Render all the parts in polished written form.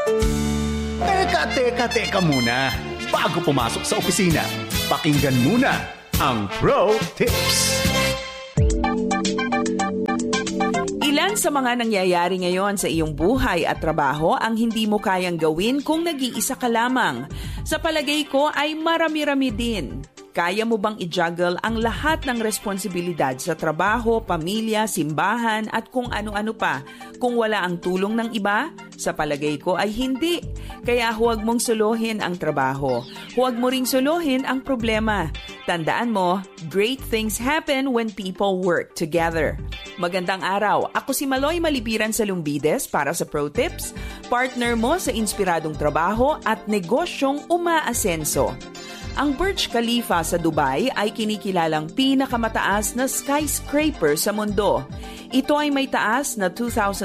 Teka muna. Bago pumasok sa opisina, pakinggan muna ang Pro Tips. Ilan sa mga nangyayari ngayon sa iyong buhay at trabaho ang hindi mo kayang gawin kung nag-iisa ka lamang? Sa palagay ko ay marami-rami din. Kaya mo bang i-juggle ang lahat ng responsibilidad sa trabaho, pamilya, simbahan at kung ano-ano pa kung wala ang tulong ng iba? Sa palagay ko ay hindi. Kaya huwag mong suluhin ang trabaho. Huwag mo ring suluhin ang problema. Tandaan mo, great things happen when people work together. Magandang araw. Ako si Maloy Malipiran sa Lumbides para sa Pro Tips, partner mo sa inspiradong trabaho at negosyong umaasenso. Ang Burj Khalifa sa Dubai ay kinikilalang pinakamataas na skyscraper sa mundo. Ito ay may taas na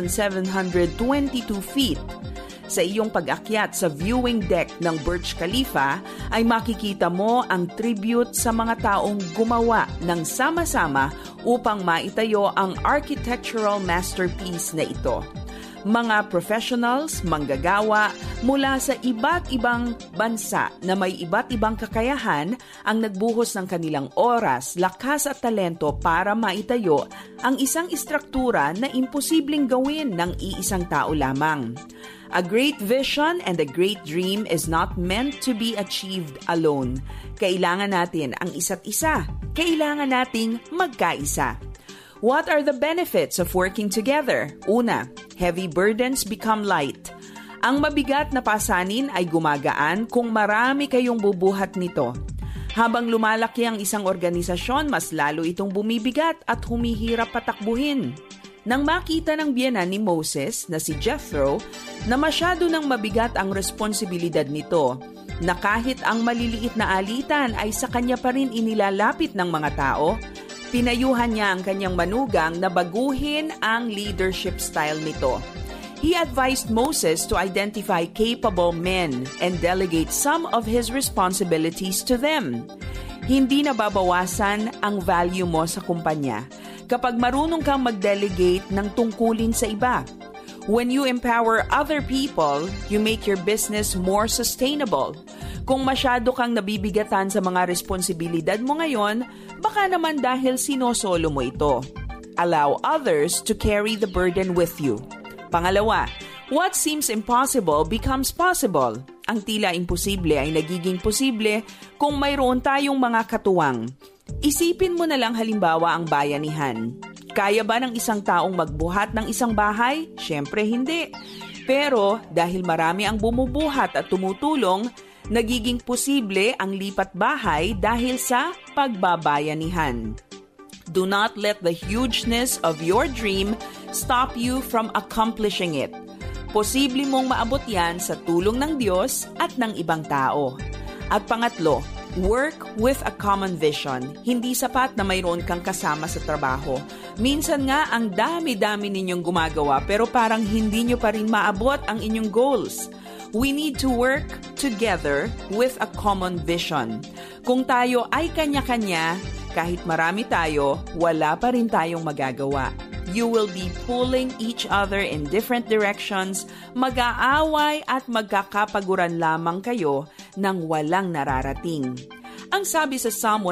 2,722 feet. Sa iyong pag-akyat sa viewing deck ng Burj Khalifa ay makikita mo ang tribute sa mga taong gumawa ng sama-sama upang maitayo ang architectural masterpiece na ito. Mga professionals, manggagawa mula sa iba't ibang bansa na may iba't ibang kakayahan ang nagbuhos ng kanilang oras, lakas at talento para maitayo ang isang istruktura na imposibleng gawin ng iisang tao lamang. A great vision and a great dream is not meant to be achieved alone. Kailangan natin ang isa't isa. Kailangan nating magkaisa. What are the benefits of working together? Una, heavy burdens become light. Ang mabigat na pasanin ay gumagaan kung marami kayong bubuhat nito. Habang lumalaki ang isang organisasyon, mas lalo itong bumibigat at humihirap patakbuhin. Nang makita ng biyenan ni Moses na si Jethro na masyado nang mabigat ang responsibilidad nito, na kahit ang maliliit na alitan ay sa kanya pa rin inilalapit ng mga tao, pinayuhan niya ang kanyang manugang na baguhin ang leadership style nito. He advised Moses to identify capable men and delegate some of his responsibilities to them. Hindi nababawasan ang value mo sa kumpanya kapag marunong kang mag-delegate ng tungkulin sa iba. When you empower other people, you make your business more sustainable. Kung masyado kang nabibigatan sa mga responsibilidad mo ngayon, baka naman dahil sinosolo mo ito. Allow others to carry the burden with you. Pangalawa, what seems impossible becomes possible. Ang tila imposible ay nagiging posible kung mayroon tayong mga katuwang. Isipin mo na lang halimbawa ang bayanihan. Kaya ba ng isang taong magbuhat ng isang bahay? Siyempre hindi. Pero dahil marami ang bumubuhat at tumutulong, nagiging posible ang lipat bahay dahil sa pagbabayanihan. Do not let the hugeness of your dream stop you from accomplishing it. Posible mong maabot yan sa tulong ng Diyos at ng ibang tao. At pangatlo, work with a common vision. Hindi sapat na mayroon kang kasama sa trabaho. Minsan nga ang dami-dami ninyong gumagawa pero parang hindi nyo pa rin maabot ang inyong goals. We need to work together with a common vision. Kung tayo ay kanya-kanya, kahit marami tayo, wala pa rin tayong magagawa. You will be pulling each other in different directions, mag-aaway at magkakapaguran lamang kayo nang walang nararating. Ang sabi sa Psalm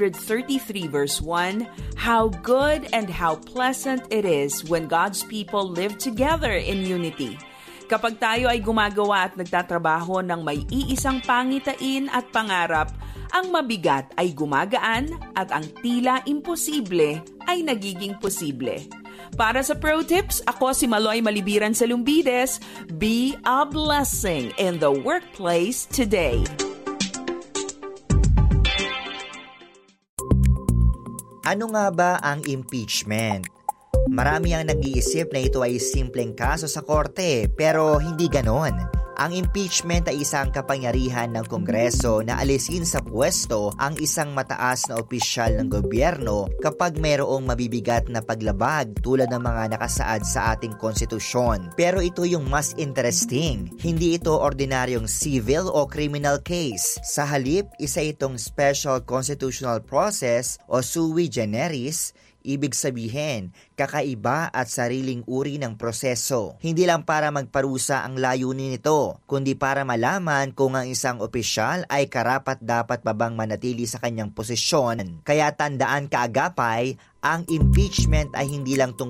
133 verse 1, how good and how pleasant it is when God's people live together in unity. Kapag tayo ay gumagawa at nagtatrabaho ng may iisang pangitain at pangarap, ang mabigat ay gumagaan at ang tila imposible ay nagiging posible. Para sa Pro Tips, ako si Maloy Malipiran sa Lumbides. Be a blessing in the workplace today. Ano nga ba ang impeachment? Marami ang nag-iisip na ito ay simpleng kaso sa korte, pero hindi ganon. Ang impeachment ay isang kapangyarihan ng Kongreso na alisin sa pwesto ang isang mataas na opisyal ng gobyerno kapag mayroong mabibigat na paglabag tulad ng mga nakasaad sa ating konstitusyon. Pero ito yung mas interesting. Hindi ito ordinaryong civil o criminal case. Sa halip, isa itong special constitutional process o sui generis. Ibig sabihin, kakaiba at sariling uri ng proseso. Hindi lang para magparusa ang layunin nito, kundi para malaman kung ang isang opisyal ay karapat-dapat ba bang manatili sa kanyang posisyon. Kaya tandaan kaagapay, ang impeachment ay hindi lang tungkol